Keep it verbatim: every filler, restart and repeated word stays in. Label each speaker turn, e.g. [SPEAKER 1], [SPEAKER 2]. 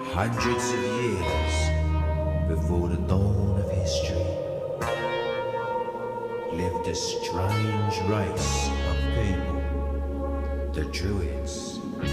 [SPEAKER 1] Hundreds of years before the dawn of history lived a strange race of people, the Druids.